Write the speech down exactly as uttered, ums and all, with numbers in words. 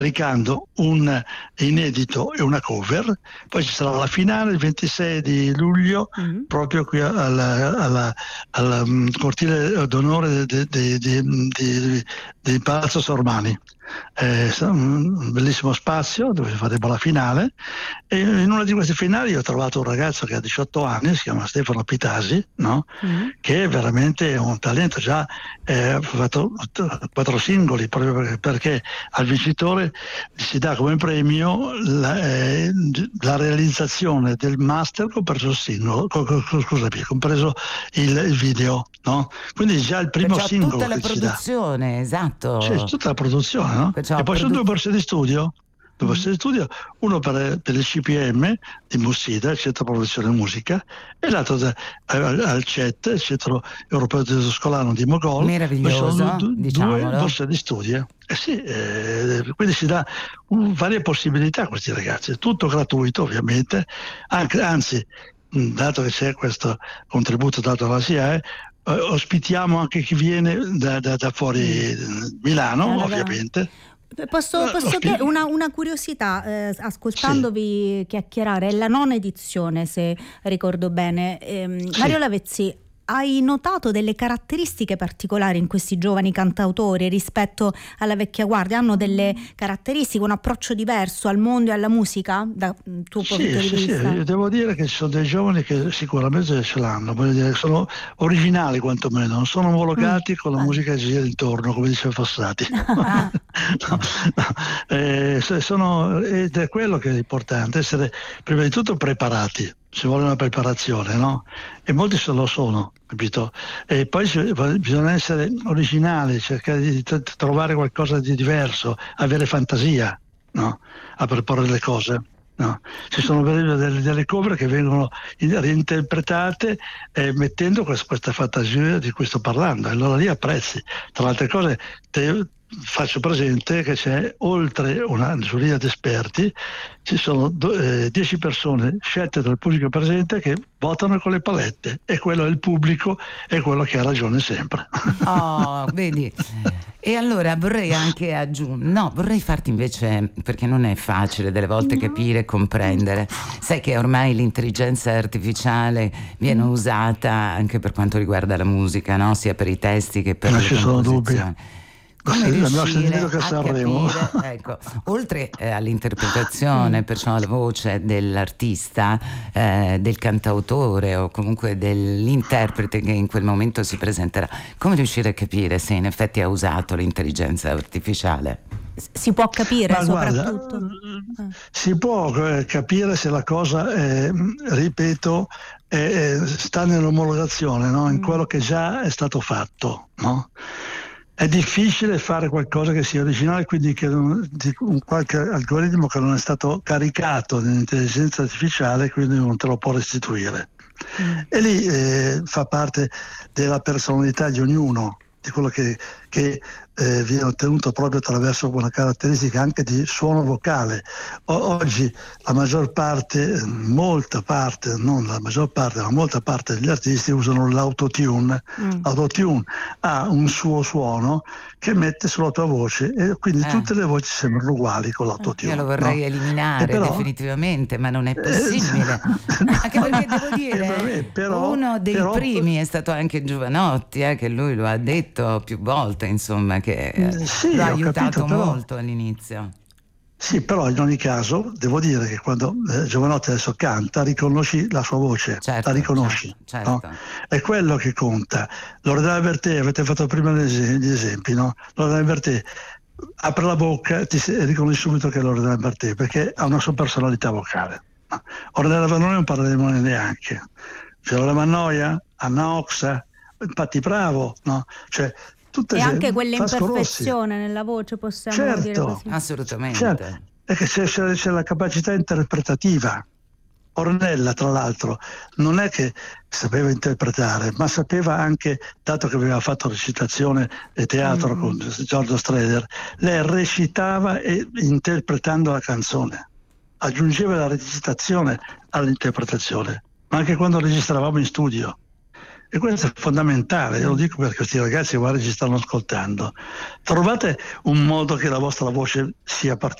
caricando un inedito e una cover, poi ci sarà la finale il ventisei di luglio, mm-hmm. proprio qui alla, alla, alla um, cortile d'onore di Palazzo Sormani. Eh, un bellissimo spazio dove faremo la finale, e in una di queste finali ho trovato un ragazzo che ha diciotto anni, si chiama Stefano Pitasi, no? Mm-hmm. Che è veramente un talento, già eh, ha fatto quattro singoli, proprio perché, perché al vincitore si dà come premio la, eh, la realizzazione del master compreso il singolo, co, co, scusami, compreso il, il video, no? Quindi già il primo Perciò singolo tutta la che produzione, si dà. esatto. C'è tutta la produzione, no? Perciò e poi produ- sono due borse di studio, due borse mm. di studio, uno per, per il C P M di Mussida, il Centro Professione Musica, e l'altro da, al, al C E T, il Centro Europeo Tedescolano di Mogol. Meraviglioso, sono du, diciamolo. due borse di studio. Eh sì, eh, quindi si dà un, varie possibilità a questi ragazzi, tutto gratuito ovviamente, anche, anzi, dato che c'è questo contributo dato dalla S I A E, Uh, ospitiamo anche chi viene da, da, da fuori mm. Milano, allora, ovviamente. Posso, posso Ospi- chiedere una, una curiosità, eh, ascoltandovi sì. chiacchierare, è la nona edizione, se ricordo bene. Eh, sì. Mario Lavezzi, hai notato delle caratteristiche particolari in questi giovani cantautori rispetto alla vecchia guardia? Hanno delle caratteristiche, un approccio diverso al mondo e alla musica, da tuo sì, punto di sì, vista? Sì, devo dire che ci sono dei giovani che sicuramente ce l'hanno, voglio dire, sono originali quantomeno, non sono omologati mm, con la vale. musica che gira intorno, come diceva Fossati. no, no, eh, sono, ed è quello che è importante, essere prima di tutto preparati. Ci vuole una preparazione, no? E molti se lo sono, capito? E poi bisogna essere originali, cercare di t- trovare qualcosa di diverso, avere fantasia, no? A proporre le cose. No. Ci sono delle, delle cover che vengono reinterpretate eh, mettendo questa, questa fantasia di cui sto parlando, e allora lì apprezzi. Tra le altre cose te, faccio presente che c'è oltre una giuria di esperti, ci sono do, eh, dieci persone scelte dal pubblico presente che votano con le palette, e quello è il pubblico, è quello che ha ragione sempre. Oh, vedi. E allora vorrei anche aggiungere, no, vorrei farti invece, perché non è facile delle volte capire e comprendere. Sai che ormai l'intelligenza artificiale viene usata anche per quanto riguarda la musica, no? Sia per i testi che per non le ci sono dubbi. Come riuscire che a capire, ecco, oltre eh, all'interpretazione, perciò alla voce dell'artista, eh, del cantautore o comunque dell'interprete che in quel momento si presenterà, come riuscire a capire se in effetti ha usato l'intelligenza artificiale? Si può capire, ma soprattutto guarda, si può capire se la cosa è, ripeto, è, è, sta nell'omologazione, no? In quello che già è stato fatto, no? È difficile fare qualcosa che sia originale, quindi che non, di un qualche algoritmo che non è stato caricato nell'intelligenza artificiale, quindi non te lo può restituire. Mm. E lì eh, fa parte della personalità di ognuno, di quello che, che eh, viene ottenuto proprio attraverso una caratteristica anche di suono vocale. O- oggi la maggior parte, molta parte, non la maggior parte, ma molta parte degli artisti usano l'autotune. Mm. L'autotune ha un suo suono che mette sulla tua voce, e quindi eh. tutte le voci sembrano uguali con l'autotune. Io lo vorrei no? eliminare però, definitivamente, ma non è possibile. Eh, anche perché devo dire, eh, però, uno dei però, primi è stato anche Giovanotti, eh, che lui lo ha detto più volte, insomma, che eh, sì, l'ha aiutato capito, però, molto all'inizio. Sì, però in ogni caso devo dire che quando eh, Giovanotti adesso canta, riconosci la sua voce, certo, la riconosci, certo, no? certo. È quello che conta. Loredana Bertè, avete fatto prima gli esempi, no? Loredana Bertè apre la bocca, ti riconosci subito che è Loredana Bertè, perché ha una sua personalità vocale. No? Ornella Vanoni non parleremo neanche. Fiora Mannoia, Anna Oxa, Patti Bravo, no? Cioè, tutte e se, anche quell'imperfezione Rossi. nella voce, possiamo certo, dire così. Assolutamente. Certo. È che c'è, c'è, c'è la capacità interpretativa. Ornella, tra l'altro, non è che sapeva interpretare, ma sapeva anche, dato che aveva fatto recitazione e teatro mm-hmm. con Giorgio Strehler, lei recitava e interpretando la canzone, aggiungeva la recitazione all'interpretazione, ma anche quando registravamo in studio. E questo è fondamentale, io lo dico per questi ragazzi che magari ci stanno ascoltando. Trovate un modo che la vostra voce sia particolare.